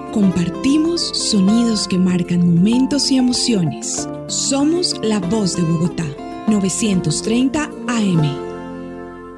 Compartimos sonidos que marcan momentos y emociones. Somos la voz de Bogotá. 930 AM.